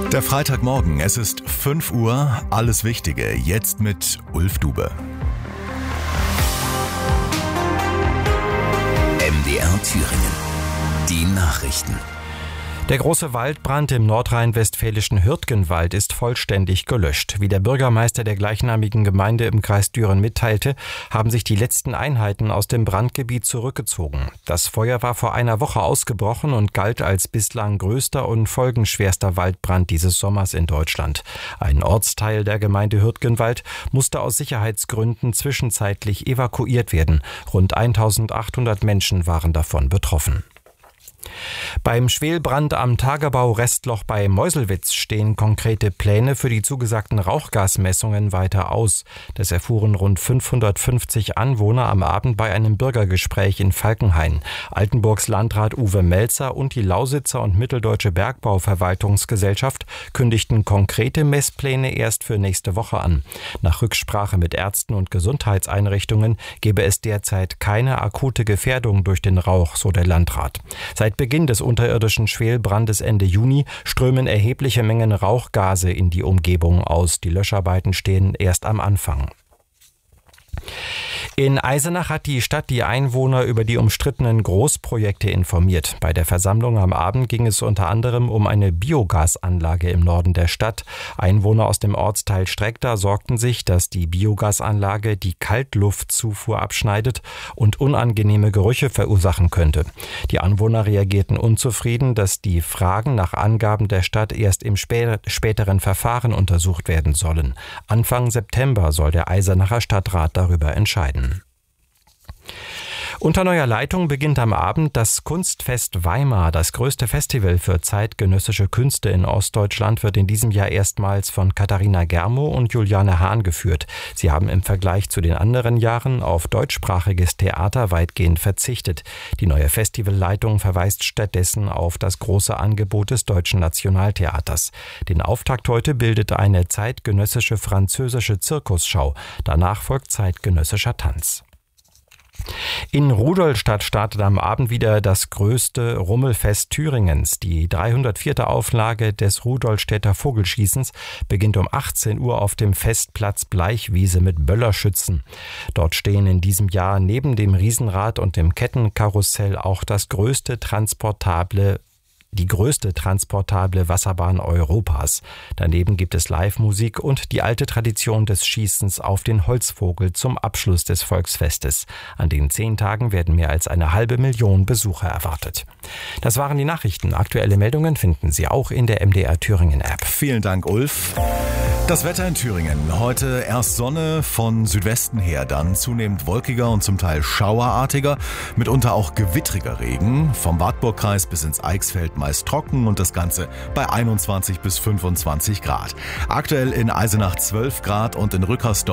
Der Freitagmorgen, es ist 5 Uhr, alles Wichtige, jetzt mit Ulf Dube. MDR Thüringen. Die Nachrichten. Der große Waldbrand im nordrhein-westfälischen Hürtgenwald ist vollständig gelöscht. Wie der Bürgermeister der gleichnamigen Gemeinde im Kreis Düren mitteilte, haben sich die letzten Einheiten aus dem Brandgebiet zurückgezogen. Das Feuer war vor einer Woche ausgebrochen und galt als bislang größter und folgenschwerster Waldbrand dieses Sommers in Deutschland. Ein Ortsteil der Gemeinde Hürtgenwald musste aus Sicherheitsgründen zwischenzeitlich evakuiert werden. Rund 1800 Menschen waren davon betroffen. Beim Schwelbrand am Tagebau-Restloch bei Meuselwitz stehen konkrete Pläne für die zugesagten Rauchgasmessungen weiter aus. Das erfuhren rund 550 Anwohner am Abend bei einem Bürgergespräch in Falkenhain. Altenburgs Landrat Uwe Melzer und die Lausitzer und Mitteldeutsche Bergbauverwaltungsgesellschaft kündigten konkrete Messpläne erst für nächste Woche an. Nach Rücksprache mit Ärzten und Gesundheitseinrichtungen gebe es derzeit keine akute Gefährdung durch den Rauch, so der Landrat. Seit Beginn des unterirdischen Schwelbrandes Ende Juni strömen erhebliche Mengen Rauchgase in die Umgebung aus. Die Löscharbeiten stehen erst am Anfang. In Eisenach hat die Stadt die Einwohner über die umstrittenen Großprojekte informiert. Bei der Versammlung am Abend ging es unter anderem um eine Biogasanlage im Norden der Stadt. Einwohner aus dem Ortsteil Streckda sorgten sich, dass die Biogasanlage die Kaltluftzufuhr abschneidet und unangenehme Gerüche verursachen könnte. Die Anwohner reagierten unzufrieden, dass die Fragen nach Angaben der Stadt erst im späteren Verfahren untersucht werden sollen. Anfang September soll der Eisenacher Stadtrat darüber entscheiden. Unter neuer Leitung beginnt am Abend das Kunstfest Weimar. Das größte Festival für zeitgenössische Künste in Ostdeutschland wird in diesem Jahr erstmals von Katharina Germo und Juliane Hahn geführt. Sie haben im Vergleich zu den anderen Jahren auf deutschsprachiges Theater weitgehend verzichtet. Die neue Festivalleitung verweist stattdessen auf das große Angebot des Deutschen Nationaltheaters. Den Auftakt heute bildet eine zeitgenössische französische Zirkusschau. Danach folgt zeitgenössischer Tanz. In Rudolstadt startet am Abend wieder das größte Rummelfest Thüringens. Die 304. Auflage des Rudolstädter Vogelschießens beginnt um 18 Uhr auf dem Festplatz Bleichwiese mit Böllerschützen. Dort stehen in diesem Jahr neben dem Riesenrad und dem Kettenkarussell auch die größte transportable Wasserbahn Europas. Daneben gibt es Live-Musik und die alte Tradition des Schießens auf den Holzvogel zum Abschluss des Volksfestes. An den 10 Tagen werden mehr als 500.000 Besucher erwartet. Das waren die Nachrichten. Aktuelle Meldungen finden Sie auch in der MDR Thüringen App. Vielen Dank, Ulf. Das Wetter in Thüringen. Heute erst Sonne, von Südwesten her dann zunehmend wolkiger und zum Teil schauerartiger, mitunter auch gewittriger Regen. Vom Wartburgkreis bis ins Eichsfeld meist trocken und das Ganze bei 21 bis 25 Grad. Aktuell in Eisenach 12 Grad und in Rückersdorf